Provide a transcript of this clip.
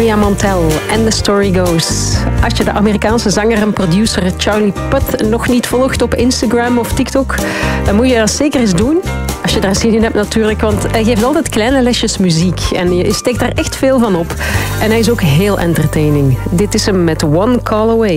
Gloria Montel en The Story Goes. Als je de Amerikaanse zanger en producer Charlie Puth nog niet volgt op Instagram of TikTok, dan moet je dat zeker eens doen. Als je daar zin in hebt natuurlijk, want hij geeft altijd kleine lesjes muziek en je steekt daar echt veel van op. En hij is ook heel entertaining. Dit is hem met One Call Away.